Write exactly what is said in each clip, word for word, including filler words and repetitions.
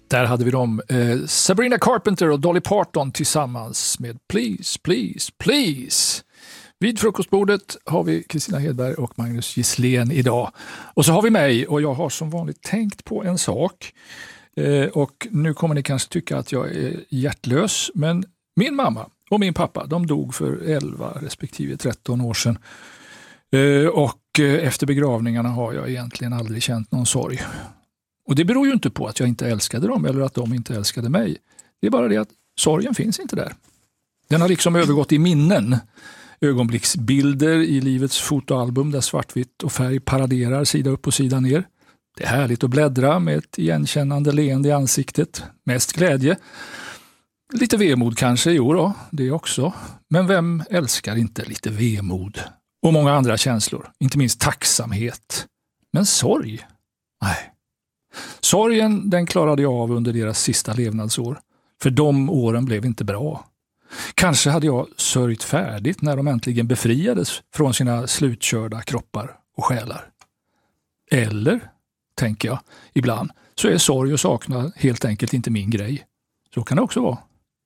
Där hade vi dem, eh, Sabrina Carpenter och Dolly Parton tillsammans med Please, Please, Please. Vid frukostbordet har vi Kristina Hedberg och Magnus Gisslén idag. Och så har vi mig, och jag har som vanligt tänkt på en sak. Eh, och nu kommer ni kanske tycka att jag är hjärtlös, men min mamma och min pappa, de dog för elva respektive tretton år sedan. Eh, och eh, efter begravningarna har jag egentligen aldrig känt någon sorg. Och det beror ju inte på att jag inte älskade dem eller att de inte älskade mig. Det är bara det att sorgen finns inte där. Den har liksom övergått i minnen. Ögonblicksbilder i livets fotoalbum där svartvitt och färg paraderar sida upp och sida ner. Det är härligt att bläddra med ett igenkännande leende i ansiktet. Mest glädje. Lite vemod kanske, jo då, det också. Men vem älskar inte lite vemod? Och många andra känslor, inte minst tacksamhet. Men sorg? Nej. Sorgen, den klarade jag av under deras sista levnadsår. För de åren blev inte bra. Kanske hade jag sörjt färdigt när de äntligen befriades från sina slutkörda kroppar och själar. Eller, tänker jag, ibland så är sorg och saknad helt enkelt inte min grej. Så kan det också vara.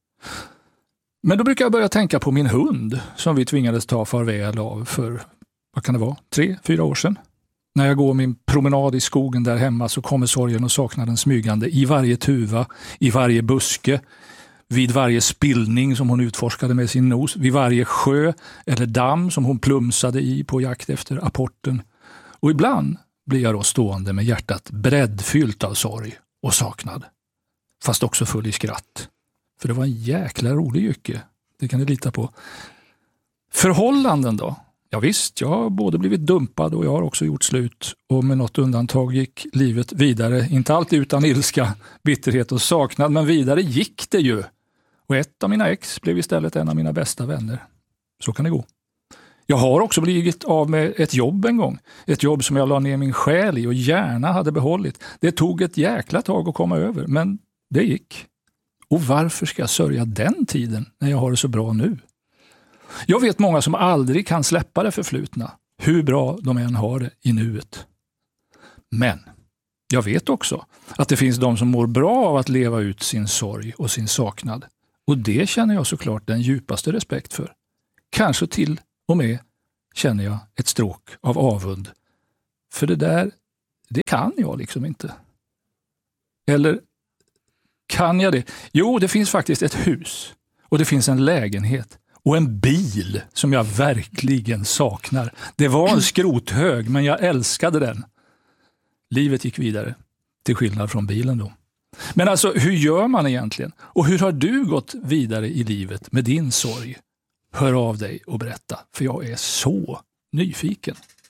Men då brukar jag börja tänka på min hund som vi tvingades ta farväl av för, vad kan det vara, tre, fyra år sedan. När jag går min promenad i skogen där hemma så kommer sorgen och saknaden smygande i varje tuva, i varje buske, vid varje spillning som hon utforskade med sin nos, vid varje sjö eller damm som hon plumsade i på jakt efter apporten. Och ibland blir jag då stående med hjärtat breddfyllt av sorg och saknad. Fast också full i skratt. För det var en jäkla rolig jycke. Det kan ni lita på. Förhållanden då? Ja visst, jag har både blivit dumpad och jag har också gjort slut. Och med något undantag gick livet vidare. Inte alltid utan ilska, bitterhet och saknad. Men vidare gick det ju. Och ett av mina ex blev istället en av mina bästa vänner. Så kan det gå. Jag har också blivit av med ett jobb en gång. Ett jobb som jag la ner min själ i och gärna hade behållit. Det tog ett jäkla tag att komma över, men det gick. Och varför ska jag sörja den tiden när jag har det så bra nu? Jag vet många som aldrig kan släppa det förflutna, hur bra de än har det i nuet. Men jag vet också att det finns de som mår bra av att leva ut sin sorg och sin saknad. Och det känner jag såklart den djupaste respekt för. Kanske till och med känner jag ett stråk av avund. För det där, det kan jag liksom inte. Eller kan jag det? Jo, det finns faktiskt ett hus och det finns en lägenhet och en bil som jag verkligen saknar. Det var en skrothög, men jag älskade den. Livet gick vidare, till skillnad från bilen då. Men alltså, hur gör man egentligen? Och hur har du gått vidare i livet med din sorg? Hör av dig och berätta, för jag är så nyfiken.